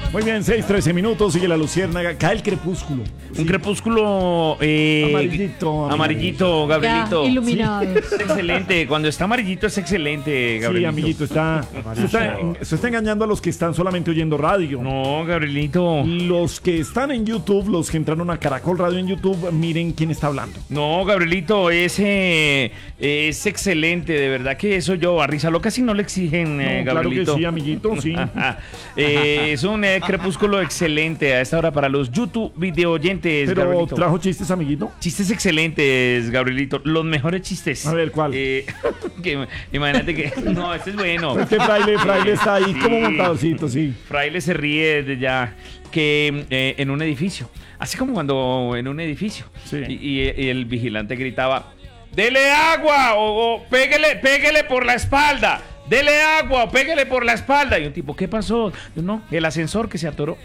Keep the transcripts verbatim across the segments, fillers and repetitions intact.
Muy bien, seis, trece minutos, sigue la luciérnaga, cae el crepúsculo. Sí. Un crepúsculo eh, amarillito, amarillito, Gabrielito. Ya, iluminado. Sí. Es excelente, cuando está amarillito es excelente, Gabrielito. Sí, amiguito, está, se está, se está engañando a los que están solamente oyendo radio. No, Gabrielito. Los que están en YouTube, los que entraron a Caracol Radio en YouTube, miren quién está hablando. No, Gabrielito, ese es excelente, de verdad que eso yo a Risa Loca casi no le exigen, eh, no, Gabrielito. Claro que sí, amiguito, sí. eh, es un eh, crepúsculo excelente a esta hora para los YouTube video oyentes, Pero Gabrielito. ¿trajo chistes, amiguito? Chistes excelentes, Gabrielito. Los mejores chistes. A ver, ¿cuál? Eh, que, imagínate que... No, este es bueno. Este fraile, fraile está ahí Sí. como montadorcito, sí. Fraile se ríe de ya que eh, en un edificio. Así como cuando en un edificio. Sí. Y, y- y el vigilante gritaba, ¡dele agua! O, o pégale, pégale por la espalda. Dele agua o pégale por la espalda. Y un tipo, ¿qué pasó? Yo, no, el ascensor que se atoró.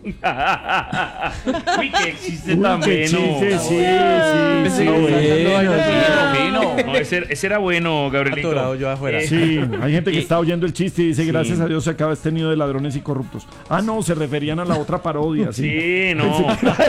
Uy, qué chiste Uy, tan qué bueno. chiste, sí, sí, Pensé sí. que bueno. sí, Vino, vino. No, ese, ese era bueno, Gabrielito. Atorado yo afuera. Eh, Sí, hay gente que Y- está oyendo el chiste y dice, Sí. gracias a Dios se acaba este nido de ladrones y corruptos. Ah, no, se referían a la otra parodia, sí. Sí, no.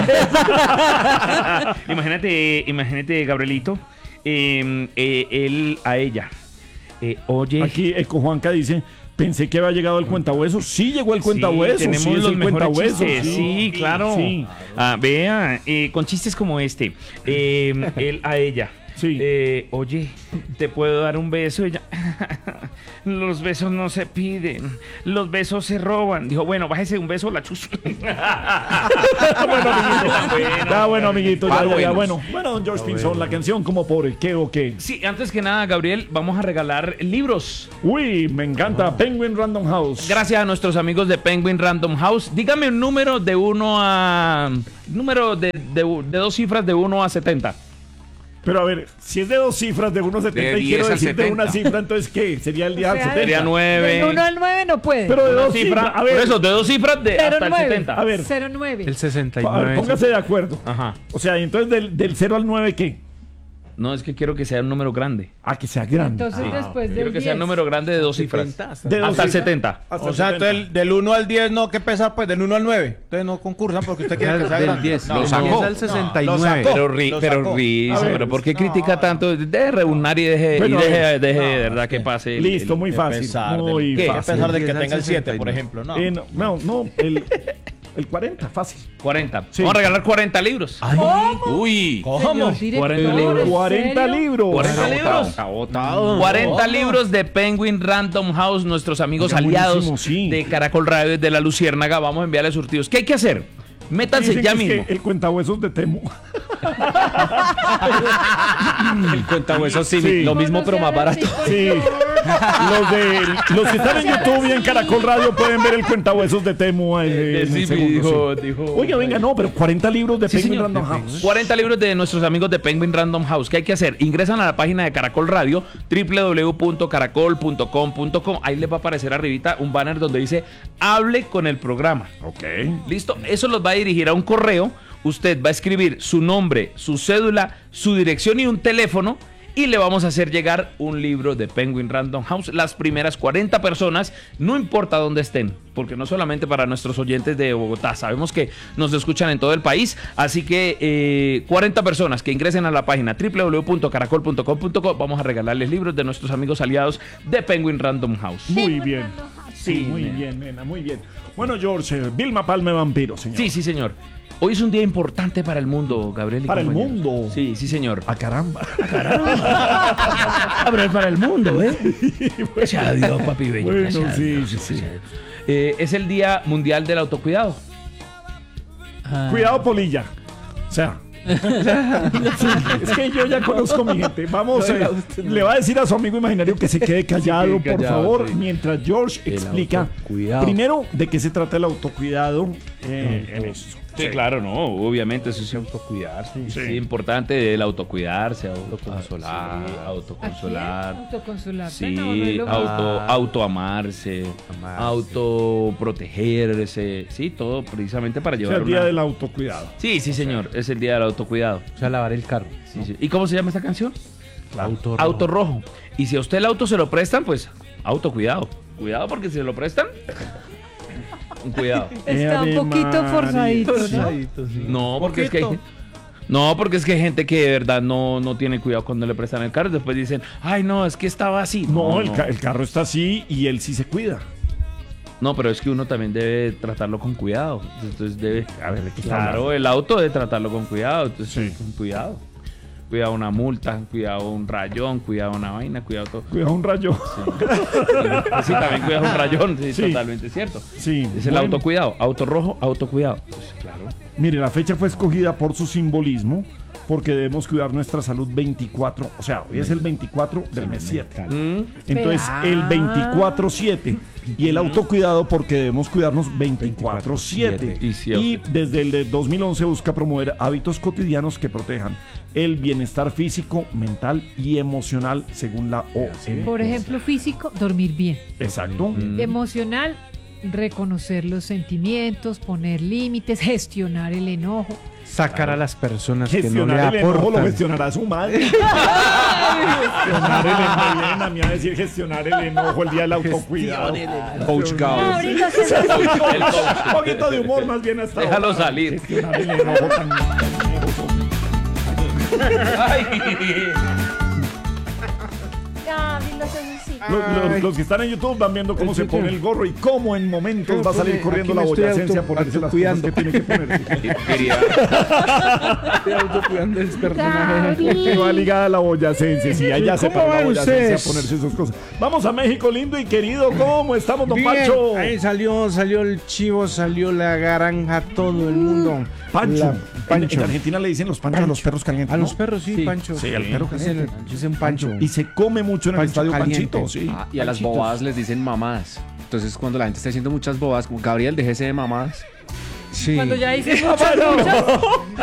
imagínate, imagínate, Gabrielito, eh, eh, él a ella. Eh, oye, Aquí Eco Juanca dice, pensé que había llegado el cuentahueso. Sí llegó el cuentahueso, sí, tenemos sí, es los el mejores cuentahueso. chistes. Sí, claro. Sí. Ah, vea, eh, con chistes como este, eh, él a ella. Sí. Eh, oye, ¿te puedo dar un beso? Ella, los besos no se piden, los besos se roban. Dijo, bueno, bájese un beso, la chus. Bueno, amiguito. Ya, bueno, amiguito, ya, ya, ya. buenos. Bueno, bueno, don George Pinzón, la canción como por qué o qué. Sí, antes que nada, Gabriel, vamos a regalar libros. Uy, me encanta. Penguin Random House. Gracias a nuestros amigos de Penguin Random House. Dígame un número de uno a... Número de, de, de dos cifras de uno a setenta. Pero a ver, si es de dos cifras de uno a setenta De y quiero diez al decir de setenta. una cifra, entonces ¿qué? Sería el día O sea, setenta. Sería nueve. Del uno al nueve no puede. Pero de Una dos cifra, cifras. A ver, por eso, de dos cifras de Cero hasta el nueve. setenta. A ver. cero nueve. El sesenta y a ver, nueve. póngase de acuerdo. Ajá. O sea, y entonces del, del cero al nueve, ¿qué? No, es que quiero que sea un número grande. Ah, que sea grande. Entonces Ah, después ok. del Quiero que sea un diez. número grande de dos cifras. De dos Hasta el cifras. setenta. Hasta O el sea, setenta. entonces del uno al diez no, ¿qué pesa? Pues del uno al nueve. Entonces no concursan porque usted quiere que sea Del grande. diez. No, Lo no, sacó. no, al sesenta y lo nueve. sacó, Pero, ri, lo pero sacó. risa, A ver, pero ¿por qué no. critica tanto? Deje rebunar y deje, Bueno, y a deje, ver. deje No, de verdad que pase. el- Listo, el- muy Qué fácil. pesar de- Muy ¿Qué? A fácil. pesar de que diez al tenga el siete, sesenta y por nueve. ejemplo. No. Eh, no, no, no, el, el cuarenta, fácil. cuarenta. Sí. Vamos a regalar cuarenta libros. Uy. ¿Cómo? Señor director, cuarenta libros. ¿en cuarenta serio? libros. cuarenta libros. Agotado. cuarenta ¿Cómo? libros de Penguin Random House, nuestros amigos Oiga, aliados buenísimo, sí. de Caracol Radio de la Luciérnaga. Vamos a enviarles surtidos. ¿Qué hay que hacer? Métanse Dicen ya que es mismo. que el cuentahuesos de Temo. El cuentahuesos sí, Sí. lo mismo pero más barato. Sí. Los, de, los que están en YouTube y en Caracol Radio pueden ver el cuentahuesos de Temo. ahí, Eh, en sí, el segundo, dijo- sí. dijo- Oiga, venga, no, pero cuarenta libros de Sí, Penguin señor. Random House. cuarenta libros de nuestros amigos de Penguin Random House. ¿Qué hay que hacer? Ingresan a la página de Caracol Radio, doble u doble u doble u punto caracol punto com punto co. Ahí les va a aparecer arribita un banner donde dice hable con el programa. Ok. ¿Listo? Eso los va a dirigir a un correo. Usted va a escribir su nombre, su cédula, su dirección y un teléfono. Y le vamos a hacer llegar un libro de Penguin Random House. Las primeras cuarenta personas, no importa dónde estén, porque no solamente para nuestros oyentes de Bogotá, sabemos que nos escuchan en todo el país. Así que eh, cuarenta personas que ingresen a la página doble u doble u doble u punto caracol punto com punto co, vamos a regalarles libros de nuestros amigos aliados de Penguin Random House. Muy bien. Sí, muy nena. bien, nena, muy bien. Bueno, George, eh, Vilma Palme Vampiro, señor. Sí, sí, señor. Hoy es un día importante para el mundo, Gabriel. y Para el compañeros. mundo. Sí, sí, señor. Ah, caramba. Abre para el mundo, ¿eh? Gracias a Dios, papi bello. Bueno, Gracias a sí, Dios, sí, sí. gracias a Dios. Eh, es el Día Mundial del Autocuidado. Cuidado, polilla. O sea. Sí, es que yo ya conozco a mi gente. Vamos, eh, le va a decir a su amigo imaginario que se quede callado, Se quede por callado, favor, sí. mientras George El explica autocuidado. primero de qué se trata el autocuidado eh, en eso. Sí, claro, no, obviamente eso es autocuidarse. Sí, es importante el autocuidarse, autoconsolar, Sí. autoconsolar. Autoconsolarse. Sí, no, no es lo mismo. auto, autoamarse, Amarse. autoprotegerse, sí, todo precisamente para O sea, llevar el día una... del autocuidado. Sí, sí, señor, es el día del autocuidado. O sea, lavar el carro. Sí, sí. ¿Y cómo se llama esta canción? Auto rojo. Auto rojo. Y si a usted el auto se lo prestan, pues autocuidado. Cuidado porque si se lo prestan. Un cuidado. Está un Ave poquito María. forzadito, ¿no? No, porque es que hay, no, porque es que hay gente que de verdad no, no tiene cuidado cuando le prestan el carro. Después dicen, ay, no, es que estaba así. No, el, ca- el carro está así y él sí se cuida. No, pero es que uno también debe tratarlo con cuidado. Entonces debe. A ver, ¿de qué está Claro, hablando? el auto debe tratarlo con cuidado. Entonces, Sí. con cuidado. Cuidado una multa, cuidado un rayón, cuidado una vaina, cuidado todo. Cuidado un rayo. Sí, también cuidado un rayón, sí, Sí. totalmente cierto. Sí. Es el bueno. autocuidado, auto rojo, autocuidado. Pues, claro. Mire, la fecha fue escogida por su simbolismo, porque debemos cuidar nuestra salud veinticuatro, o sea, hoy es el veinticuatro del mes siete. Mm, Entonces, el veinticuatro siete. Y el autocuidado porque debemos cuidarnos veinticuatro siete. Y sí, Y desde el de dos mil once busca promover hábitos cotidianos que protejan el bienestar físico, mental y emocional, según la O M S. Por ejemplo, físico, dormir bien. Exacto. Emocional, reconocer los sentimientos, poner límites, gestionar el enojo. Sacar a las personas que no le Gestionar el enojo lo aportan. gestionará su madre. Gestionar el enojo. Vienen a mí a decir gestionar el enojo el día del autocuidado. Coach Gao. Ahorita se el coach. Un poquito de humor más bien hasta Déjalo ahora. salir. Gestionar el enojo tan... Ay. Los, los- los que están en YouTube van viendo cómo se pone el gorro y cómo en momentos va a salir corriendo la boyacencia a ponerse las cosas que tiene que ponerse. Quería- Estoy autocuidando el personaje. Que va ligada a la boyacencia. Sí, allá se ¿Cómo para la van boyacencia a ustedes? ponerse sus cosas. Vamos a México, lindo y querido. ¿Cómo estamos, don Bien, Pancho? ahí salió, salió el chivo, salió la garanja, todo el mundo. Pancho. La- En, Pancho. en Argentina le dicen los panchos a los perros calientes. A ¿no? los perros sí, Sí. Pancho. Sí, al perro Dicen, caliente. dicen Pancho. Y se come mucho en el Pancho estadio caliente. Panchito, sí. Ah, y a las Panchitos. bobadas les dicen mamadas. Entonces, cuando la gente está diciendo muchas bobadas, como Gabriel, déjese de mamadas. Sí. Cuando ya dices muchas, muchas,